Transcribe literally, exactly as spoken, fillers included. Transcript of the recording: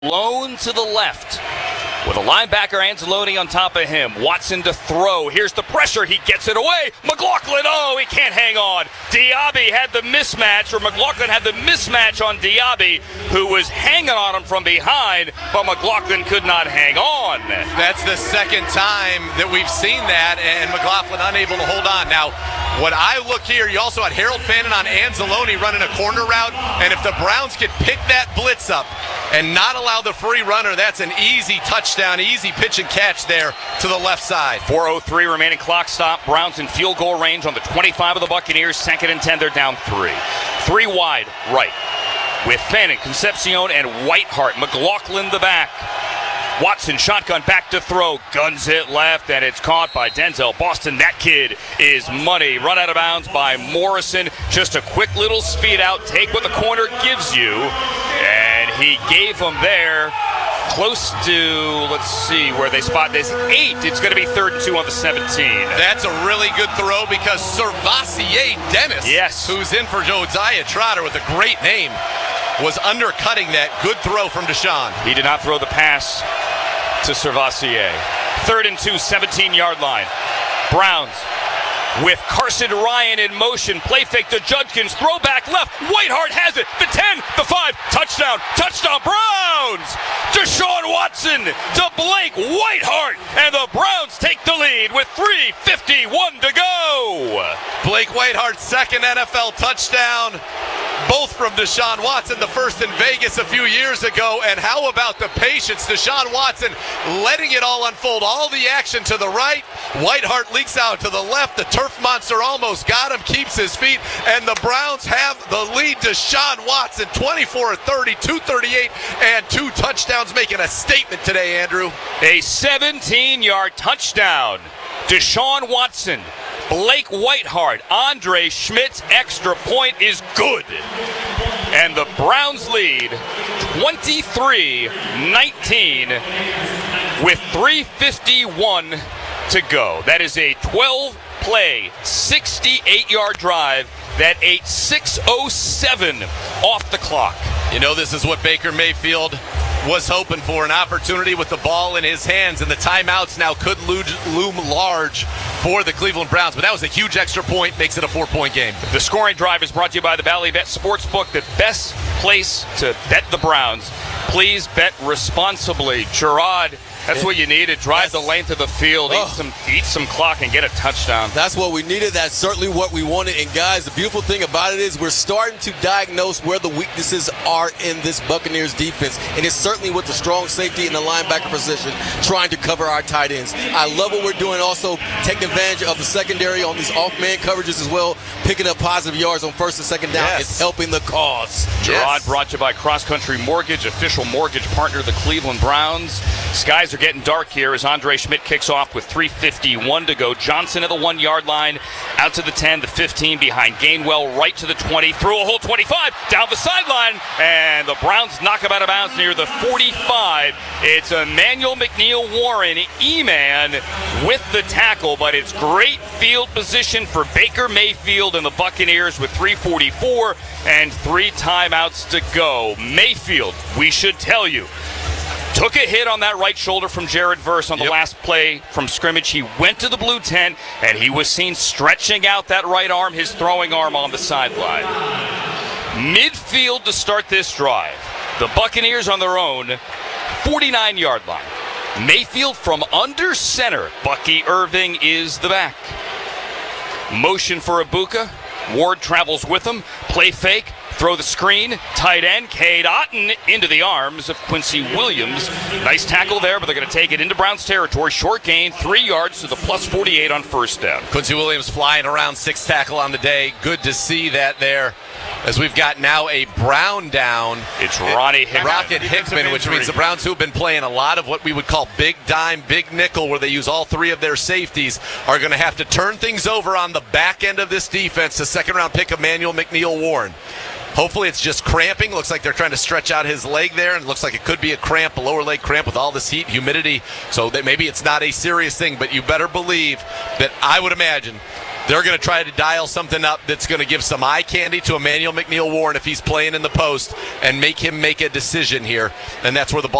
Lone to the left with a linebacker Anzalone on top of him. Watson to throw. Here's the pressure. He gets it away. McLaughlin, oh, he can't hang on. Diaby had the mismatch, or McLaughlin had the mismatch on Diaby, who was hanging on him from behind, but McLaughlin could not hang on. That's the second time that we've seen that, and McLaughlin unable to hold on. Now, what I look here, you also had Harold Fannin on Anzalone running a corner route, and if the Browns could pick that blitz up and not allow the free runner, that's an easy touchdown, easy pitch and catch there to the left side. four oh three remaining clock stop. Browns in field goal range on the twenty-five of the Buccaneers. Second and ten, they're down three. Three wide right with Fannin, Concepcion, and Whitehart. McLaughlin the back. Watson shotgun back to throw. Guns it left, and it's caught by Denzel Boston. That kid is money. Run out of bounds by Morrison. Just a quick little speed out. Take what the corner gives you. And he gave them there close to, let's see where they spot this, eight. It's going to be third and two on the seventeen. That's a really good throw because Servassier Dennis, yes, who's in for Josiah Trotter with a great name, was undercutting that. Good throw from Deshaun. He did not throw the pass to Servassier. Third and two, seventeen-yard line. Browns with Carson Ryan in motion. Play fake to Judkins. Throw back left. Whitehart has it. The ten, the five. Touchdown. Touchdown. Browns. Deshaun Watson to Blake Whitehart. And the Browns take the lead with three fifty-one to go. Blake Whitehart's second N F L touchdown. Both from Deshaun Watson, the first in Vegas a few years ago. And how about the patience? Deshaun Watson letting it all unfold. All the action to the right. Whitehart leaks out to the left. The turf monster almost got him, keeps his feet. And the Browns have the lead. Deshaun Watson, twenty-four of thirty, two thirty-eight, and two touchdowns, making a statement today, Andrew. A seventeen-yard touchdown. Deshaun Watson. Blake Whitehart, Andre Schmidt's extra point is good. And the Browns lead twenty-three nineteen with three fifty-one to go. That is a twelve-play, sixty-eight-yard drive that ate six oh seven off the clock. You know, this is what Baker Mayfield was hoping for, an opportunity with the ball in his hands, and the timeouts now could loom large for the Cleveland Browns, but that was a huge extra point, makes it a four-point game. The scoring drive is brought to you by the Bally Bet Sportsbook, the best place to bet the Browns. Please bet responsibly. Gerard, that's what you needed. Drive yes. the length of the field, oh. eat some eat some clock, and get a touchdown. That's what we needed. That's certainly what we wanted. And, guys, the beautiful thing about it is we're starting to diagnose where the weaknesses are in this Buccaneers defense. And it's certainly with the strong safety in the linebacker position trying to cover our tight ends. I love what we're doing also, taking advantage of the secondary on these off-man coverages as well, picking up positive yards on first and second down. Yes. It's helping the cause. Gerard Yes. brought to you by Cross Country Mortgage, official mortgage partner of the Cleveland Browns. Skies are getting dark here as Andre Schmidt kicks off with three fifty-one to go. Johnson at the one-yard line, out to the ten, the fifteen, behind Gainwell, right to the twenty, through a hole twenty-five, down the sideline, and the Browns knock him out of bounds near the forty-five. It's Emmanuel McNeil Warren, E-Man, with the tackle, but it's great field position for Baker Mayfield and the Buccaneers with three forty-four and three timeouts to go. Mayfield, we should tell you, took a hit on that right shoulder from Jared Verse on the yep. last play from scrimmage. He went to the blue tent, and he was seen stretching out that right arm, his throwing arm on the sideline. Midfield to start this drive. The Buccaneers on their own forty-nine-yard line. Mayfield from under center. Bucky Irving is the back. Motion for Ibuka. Ward travels with him. Play fake. Throw the screen. Tight end. Cade Otton into the arms of Quincy Williams. Nice tackle there, but they're going to take it into Browns territory. Short gain, three yards to the plus forty-eight on first down. Quincy Williams flying around, six tackle on the day. Good to see that there. As we've got now a Brown down. It's Ronnie Hickman. Rocket Hickman, which means the Browns, who have been playing a lot of what we would call big dime, big nickel, where they use all three of their safeties, are going to have to turn things over on the back end of this defense. The second-round pick, Emmanuel McNeil Warren. Hopefully it's just cramping. Looks like they're trying to stretch out his leg there, and it looks like it could be a cramp, a lower leg cramp with all this heat, humidity. So that maybe it's not a serious thing, but you better believe that I would imagine They're going to try to dial something up that's going to give some eye candy to Emmanuel McNeil Warren if he's playing in the post and make him make a decision here. And that's where the ball